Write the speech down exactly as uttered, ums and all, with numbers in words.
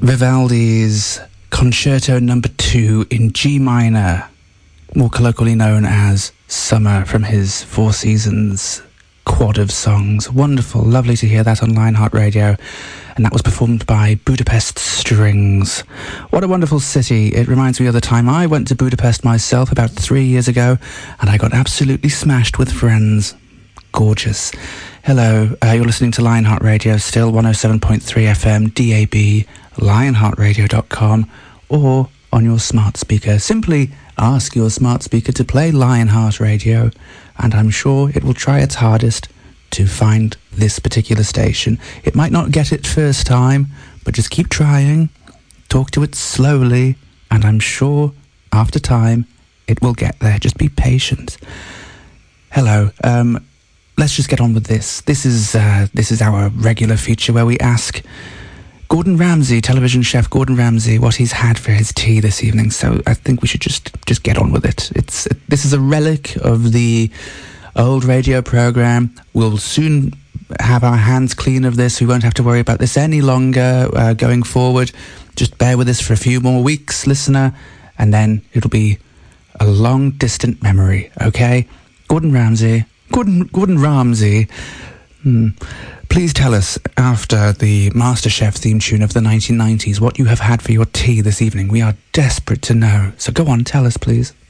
Vivaldi's Concerto Number Two in G minor, more colloquially known as Summer, from his Four Seasons quad of songs. Wonderful, lovely to hear that on Lionheart Radio. And that was performed by Budapest Strings. What a wonderful city. It reminds me of the time I went to Budapest myself about three years ago, and I got absolutely smashed with friends. Gorgeous. Hello, uh, you're listening to Lionheart Radio, still one oh seven point three F M, D A B, lionheart radio dot com, or on your smart speaker. Simply ask your smart speaker to play Lionheart Radio, and I'm sure it will try its hardest to find this particular station. It might not get it first time, but just keep trying, talk to it slowly, and I'm sure after time it will get there. Just be patient. Hello, um, let's just get on with this. This is, uh, this is our regular feature where we ask Gordon Ramsay, television chef Gordon Ramsay, what he's had for his tea this evening. So I think we should just just get on with it. It's this is a relic of the old radio program. We'll soon have our hands clean of this. We won't have to worry about this any longer uh, going forward. Just bear with us for a few more weeks, listener, and then it'll be a long distant memory. Okay, Gordon Ramsay, Gordon Gordon Ramsay. Hmm. Please tell us, after the MasterChef theme tune of the nineteen nineties, what you have had for your tea this evening. We are desperate to know. So go on, tell us, please.